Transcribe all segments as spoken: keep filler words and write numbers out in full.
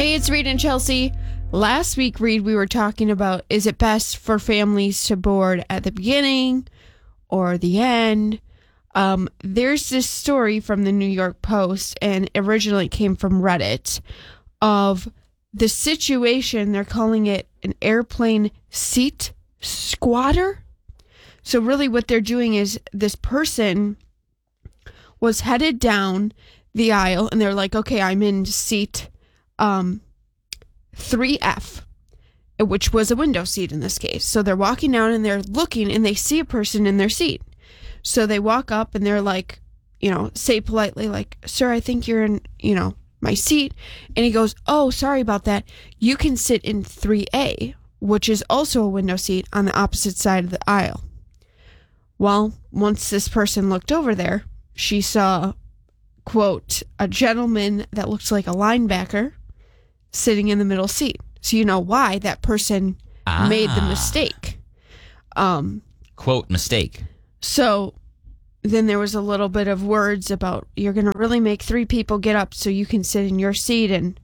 Hey, it's Reed and Chelsea. Last week, Reed, we were talking about, is it best for families to board at the beginning or the end? Um, there's this story from the New York Post, and originally came from Reddit, of the situation. They're calling it an airplane seat squatter. So really what they're doing is this person was headed down the aisle, and they're like, okay, I'm in seat um, three F, which was a window seat in this case. So they're walking down and they're looking and they see a person in their seat. So they walk up and they're like, you know, say politely like, sir, I think you're in, you know, my seat. And he goes, oh, sorry about that. You can sit in three A, which is also a window seat on the opposite side of the aisle. Well, once this person looked over there, she saw, quote, a gentleman that looks like a linebacker sitting in the middle seat. So you know why that person ah. made the mistake. Um, quote, mistake. So then there was a little bit of words about, you're going to really make three people get up so you can sit in your seat. And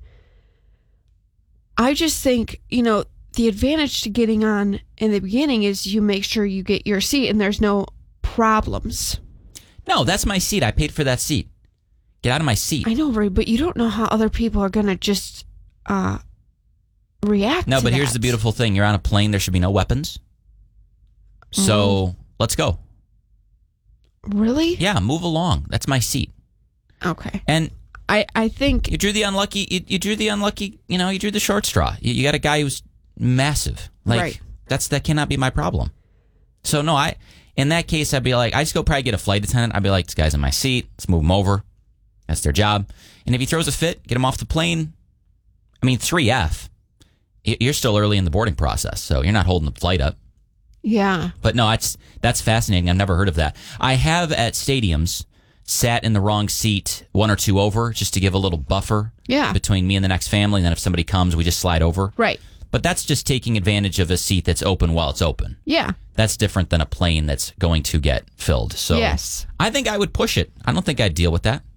I just think, you know, the advantage to getting on in the beginning is you make sure you get your seat and there's no problems. No, that's my seat. I paid for that seat. Get out of my seat. I know, Ray, but you don't know how other people are going to just uh, react No, to but that. here's the beautiful thing. You're on a plane. There should be no weapons. So mm. let's go. Really? Yeah, move along. That's my seat. Okay. And I, I think... You drew the unlucky, you, you drew the unlucky, you know, you drew the short straw. You, you got a guy who's massive. Like, right. That's, that cannot be my problem. So, no, I... In that case, I'd be like, I just go probably get a flight attendant. I'd be like, this guy's in my seat. Let's move him over. That's their job. And if he throws a fit, get him off the plane. I mean, three F. You're still early in the boarding process, so you're not holding the flight up. Yeah. But no, it's, that's fascinating. I've never heard of that. I have at stadiums sat in the wrong seat one or two over just to give a little buffer yeah. between me and the next family. And then if somebody comes, we just slide over. Right. But that's just taking advantage of a seat that's open while it's open. Yeah. That's different than a plane that's going to get filled. So yes. I think I would push it. I don't think I'd deal with that.